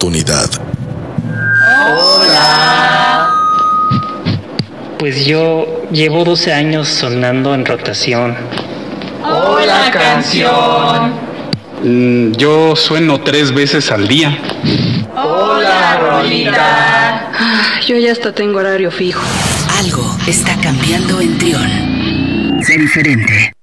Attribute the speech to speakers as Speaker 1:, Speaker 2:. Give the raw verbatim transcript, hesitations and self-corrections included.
Speaker 1: oportunidad.
Speaker 2: Hola.
Speaker 3: Pues yo llevo doce años sonando en rotación.
Speaker 2: Hola, canción.
Speaker 4: Mm, yo sueno tres veces al día.
Speaker 2: Hola, Rolita.
Speaker 5: Ah, yo ya hasta tengo horario fijo.
Speaker 6: Algo está cambiando en Trión. Sé diferente.